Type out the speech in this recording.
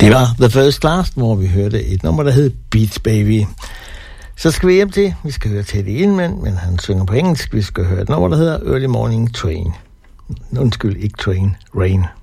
Det var The First Class, hvor vi hørte et nummer, der hed Beats Baby. Så skal vi hjem til, vi skal høre Teddy Inman, men han synger på engelsk. Vi skal høre et nummer, der hedder Early Morning Train. Undskyld, ikke Train, Rain.